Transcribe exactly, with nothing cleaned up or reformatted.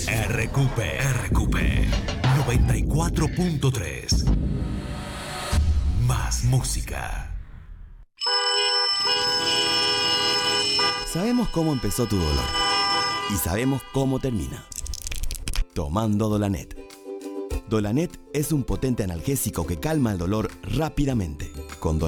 R Q P, R Q P noventa y cuatro punto tres. Más música. Sabemos cómo empezó tu dolor y sabemos cómo termina. Tomando Dolanet. Dolanet es un potente analgésico que calma el dolor rápidamente. Con